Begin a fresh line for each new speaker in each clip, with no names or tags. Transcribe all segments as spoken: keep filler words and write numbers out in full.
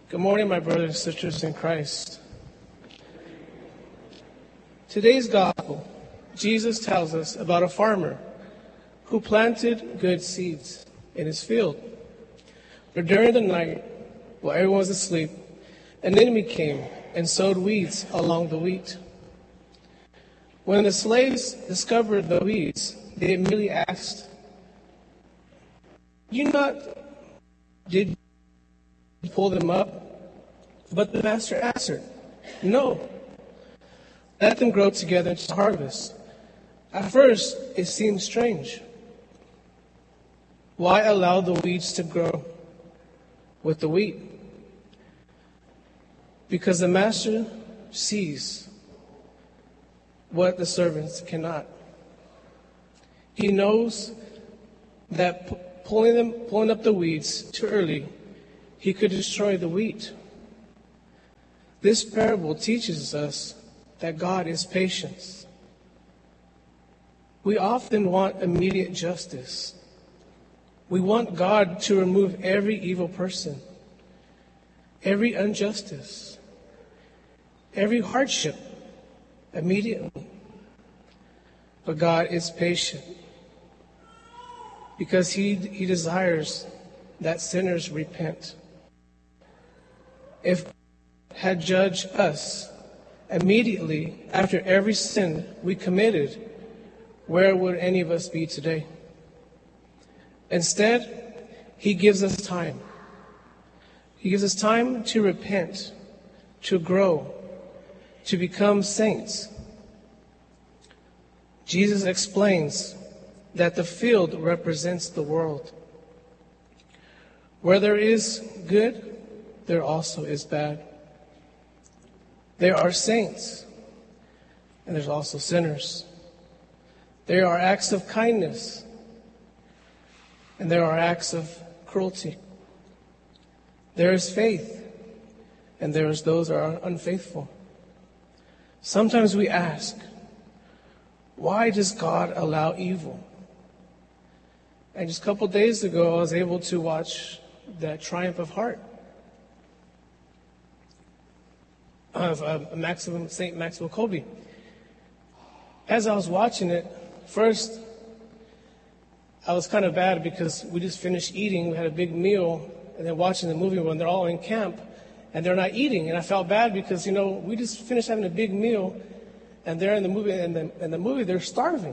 Good morning, my brothers and sisters in Christ. Today's gospel, Jesus tells us about a farmer who planted good seeds in his field. But during the night, while everyone was asleep, an enemy came and sowed weeds along the wheat. When the slaves discovered the weeds, they immediately asked, "You not did you pull them up?" But the master answered, "No. Let them grow together to harvest." At first, it seemed strange. Why allow the weeds to grow with the wheat? Because the master sees what the servants cannot. He knows that p- pulling them, pulling up the weeds too early, he could destroy the wheat. This parable teaches us that God is patient. We often want immediate justice. We want God to remove every evil person, every injustice, every hardship immediately. But God is patient because He, he desires that sinners repent. If God had judged us immediately after every sin we committed, where would any of us be today? Instead, He gives us time. He gives us time to repent, to grow, to become saints. Jesus explains that the field represents the world. Where there is good, there also is bad. There are saints, and there's also sinners. There are acts of kindness, and there are acts of cruelty. There is faith, and there is those that are unfaithful. Sometimes we ask, why does God allow evil? And just a couple days ago, I was able to watch the Triumph of Heart of uh, Maximum, Saint Maxwell Kolbe. As I was watching it, first, I was kind of bad because we just finished eating. We had a big meal, and then watching the movie when they're all in camp, and they're not eating. And I felt bad because, you know, we just finished having a big meal, and they're in the movie, and the, in the movie, they're starving.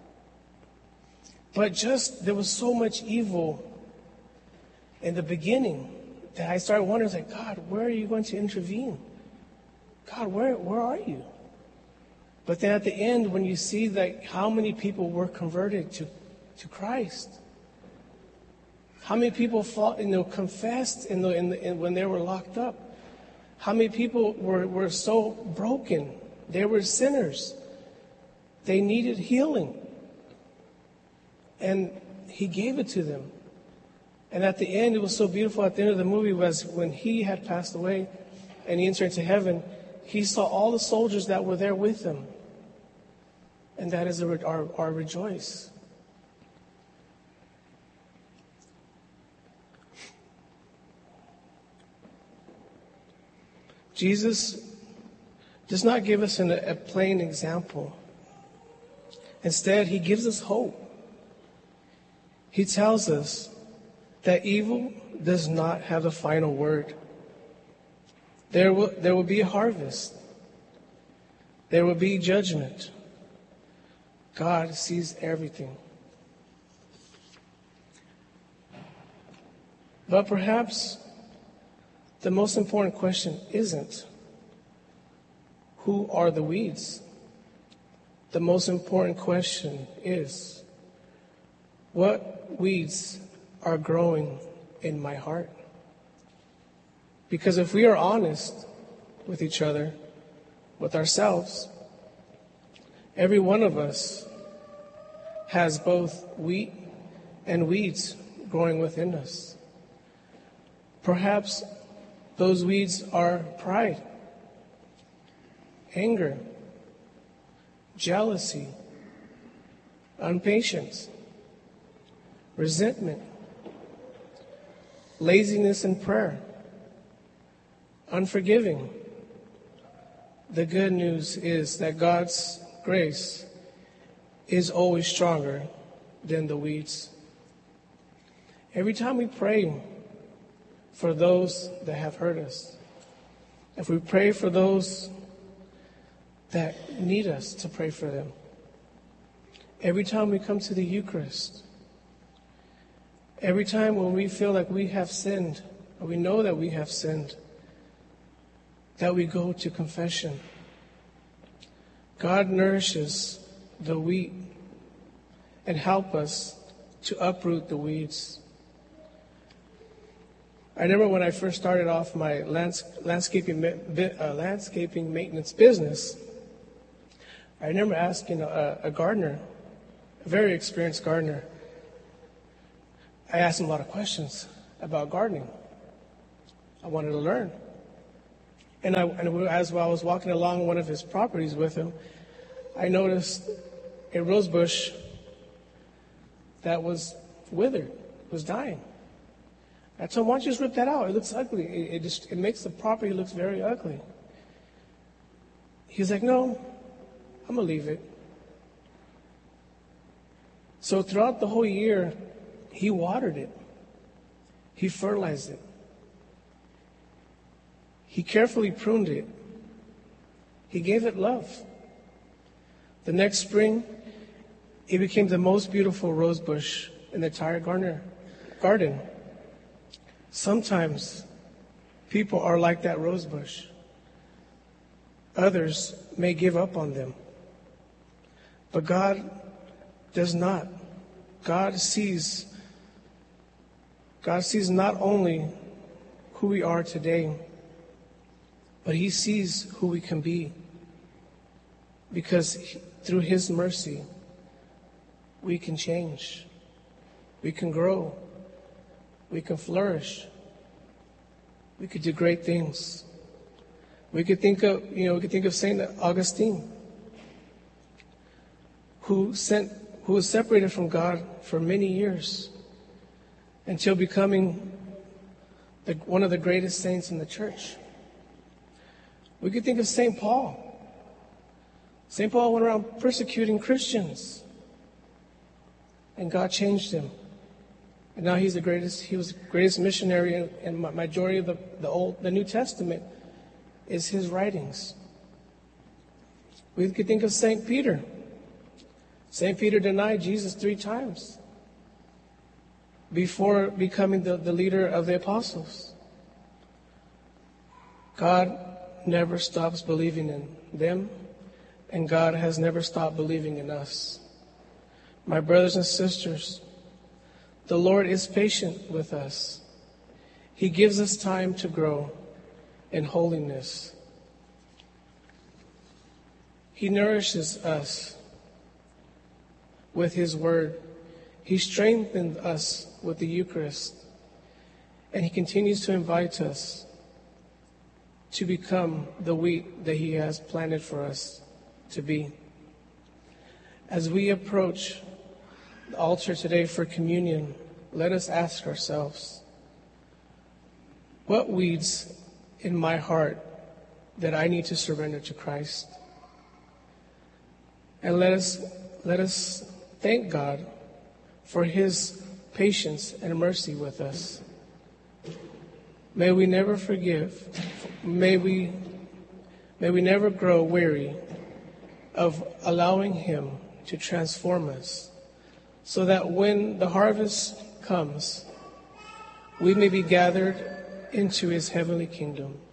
But just, there was so much evil in the beginning that I started wondering, like, God, where are you going to intervene? God, where where are you? But then at the end, when you see that how many people were converted to, to Christ, how many people fought, you know, confessed in the, in the, in, when they were locked up, how many people were, were so broken, they were sinners, they needed healing, and He gave it to them. And at the end, it was so beautiful. At the end of the movie was when He had passed away and He entered into heaven. He saw all the soldiers that were there with Him. And that is our, our, our rejoice. Jesus does not give us an, a plain example. Instead, He gives us hope. He tells us that evil does not have the final word. There will, there will be a harvest. There will be judgment. God sees everything. But perhaps the most important question isn't, who are the weeds? The most important question is, what weeds are growing in my heart? Because if we are honest with each other, with ourselves, every one of us has both wheat and weeds growing within us. Perhaps those weeds are pride, anger, jealousy, impatience, resentment, laziness in prayer, unforgiving. The good news is that God's grace is always stronger than the weeds. Every time we pray for those that have hurt us, if we pray for those that need us to pray for them, every time we come to the Eucharist, every time when we feel like we have sinned, or we know that we have sinned, that we go to confession. God nourishes the wheat and help us to uproot the weeds. I remember when I first started off my lands, landscaping uh, landscaping maintenance business, I remember asking a, a gardener, a very experienced gardener, I asked him a lot of questions about gardening. I wanted to learn. And, I, and as I was walking along one of his properties with him, I noticed a rose bush that was withered, was dying. I told him, why don't you just rip that out? It looks ugly. It, it just it makes the property look very ugly. He's like, no, I'm going to leave it. So throughout the whole year, he watered it. He fertilized it. He carefully pruned it. He gave it love. The next spring, it became the most beautiful rose bush in the entire garden. Sometimes people are like that rose bush. Others may give up on them. But God does not. God sees, God sees not only who we are today, but He sees who we can be. Because he, through His mercy, we can change. We can grow. We can flourish. We could do great things. We could think of, you know, we could think of Saint Augustine, who sent, who was separated from God for many years until becoming the, one of the greatest saints in the church. We could think of Saint Paul. Saint Paul went around persecuting Christians, and God changed him. And now he's the greatest. He was the greatest missionary, and, and majority of the, the old, the New Testament is his writings. We could think of Saint Peter. Saint Peter denied Jesus three times before becoming the, the leader of the apostles. God never stops believing in them, and God has never stopped believing in us. My brothers and sisters, the Lord is patient with us. He gives us time to grow in holiness. He nourishes us with His Word. He strengthens us with the Eucharist. And He continues to invite us to become the wheat that He has planted for us to be. As we approach the altar today for communion, let us ask ourselves, what weeds in my heart that I need to surrender to Christ? And let us let us thank God for His patience and mercy with us. May we never forgive. May we may we never grow weary of allowing Him to transform us, so that when the harvest comes, we may be gathered into His heavenly kingdom.